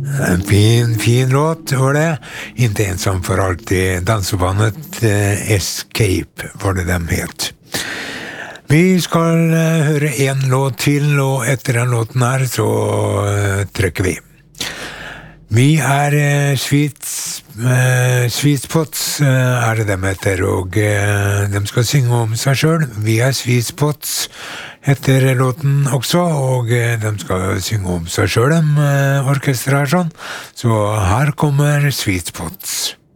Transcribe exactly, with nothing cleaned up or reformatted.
En fin, fin låt var det. Inte ensam för alltid. Dansebandet eh, Escape var det dem het. Vi skal eh, høre en låt til, og etter den låten her så eh, trykker vi. Vi er eh, Sweet, eh, Sweet Spots, eh, er det dem heter, og eh, de skal synge om seg selv. Vi er Sweet Spots etter låten også, og eh, de skal synge om seg selv, de eh, orkestret her sånn. Så her kommer Sweet Spots.